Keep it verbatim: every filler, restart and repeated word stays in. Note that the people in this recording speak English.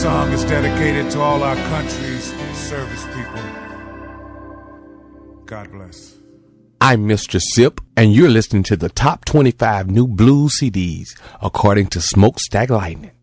song is dedicated to all our country's service people. God bless. I'm Mister Sip, and you're listening to the top twenty-five new blues C Ds, according to Smokestack Lightning.